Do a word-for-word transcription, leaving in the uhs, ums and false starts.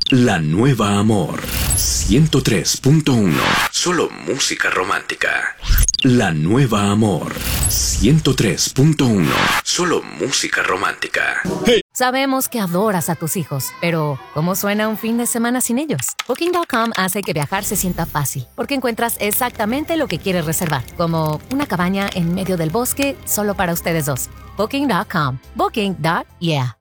La Nueva Amor. ciento tres punto uno. Solo música romántica. La Nueva Amor. ciento tres punto uno. Solo música romántica. Hey. Sabemos que adoras a tus hijos, pero ¿cómo suena un fin de semana sin ellos? Booking punto com hace que viajar se sienta fácil, porque encuentras exactamente lo que quieres reservar, como una cabaña en medio del bosque solo para ustedes dos. Booking punto com. Booking. Yeah.